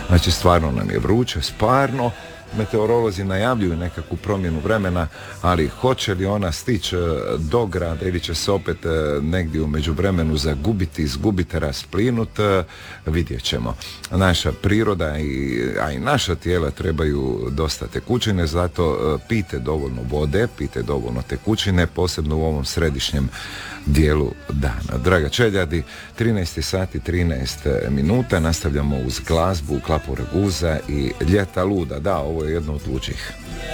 Znači stvarno nam je vruće, stvarno. Meteorolozi najavljuju nekakvu promjenu vremena, ali hoće li ona stići do grada ili će se opet negdje u međuvremenu zagubiti, izgubiti, rasplinut, vidjet ćemo. Naša priroda, a i naša tijela trebaju dosta tekućine, zato pijte dovoljno vode, pijte dovoljno tekućine, posebno u ovom središnjem dijelu dana. Draga čeljadi, 13 sati 13 minuta, nastavljamo uz glazbu Klapu Raguza i Ljeta luda. Da, ovo je jedno od luđih.